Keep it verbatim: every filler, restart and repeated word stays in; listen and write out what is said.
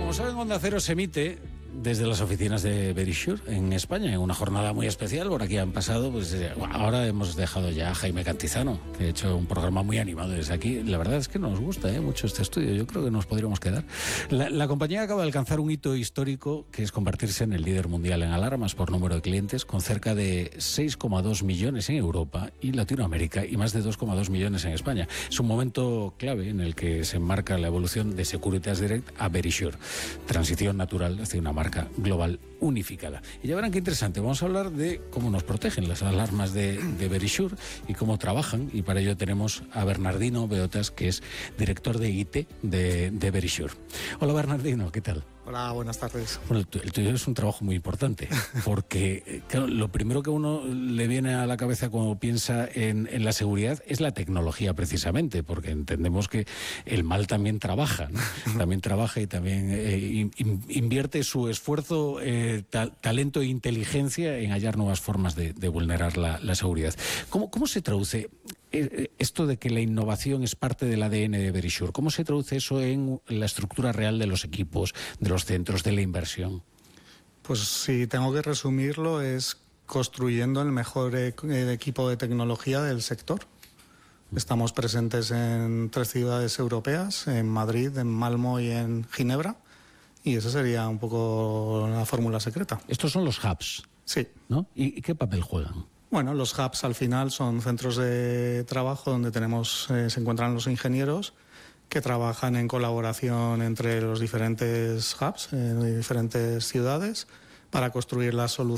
Como saben, Onda Cero se emite desde las oficinas de Verisure en España, en una jornada muy especial. Por aquí han pasado, pues ahora hemos dejado ya a Jaime Cantizano, que ha hecho un programa muy animado desde aquí. La verdad es que nos gusta ¿eh? mucho este estudio, yo creo que nos podríamos quedar. La, la compañía acaba de alcanzar un hito histórico, que es convertirse en el líder mundial en alarmas por número de clientes, con cerca de seis coma dos millones en Europa y Latinoamérica y más de dos coma dos millones en España. Es un momento clave en el que se enmarca la evolución de Securitas Direct a Verisure, transición natural hacia una marca global unificada. Y ya verán qué interesante. Vamos a hablar de cómo nos protegen las alarmas de, de Verisure y cómo trabajan. Y para ello tenemos a Bernardino Beotas, que es director de I T de, de Verisure. Hola Bernardino, ¿qué tal? Hola, buenas tardes. Bueno, el tuyo es un trabajo muy importante, porque claro, lo primero que a uno le viene a la cabeza cuando piensa en, en la seguridad es la tecnología, precisamente, porque entendemos que el mal también trabaja, ¿no? También trabaja y también eh, in, invierte su esfuerzo, eh, ta, talento e inteligencia en hallar nuevas formas de, de vulnerar la, la seguridad. ¿Cómo, cómo se traduce esto de que la innovación es parte del A D N de Verisure? ¿Cómo se traduce eso en la estructura real de los equipos, de los centros, de la inversión? Pues si tengo que resumirlo, es construyendo el mejor e- equipo de tecnología del sector. Estamos presentes en tres ciudades europeas, en Madrid, en Malmö y en Ginebra, y esa sería un poco la fórmula secreta. Estos son los hubs, sí, ¿no? ¿Y qué papel juegan? Bueno, los hubs al final son centros de trabajo donde tenemos eh, se encuentran los ingenieros que trabajan en colaboración entre los diferentes hubs, en diferentes ciudades, para construir las soluciones